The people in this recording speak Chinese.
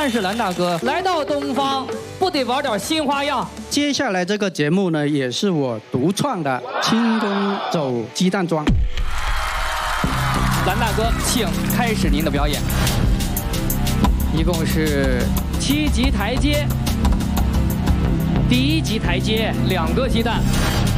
但是蓝大哥来到东方，不得玩点新花样？ 接下来这个节目呢，也是我独创的轻功走鸡蛋桩。 蓝大哥，请开始您的表演。一共是7级台阶，第1级台阶2个鸡蛋。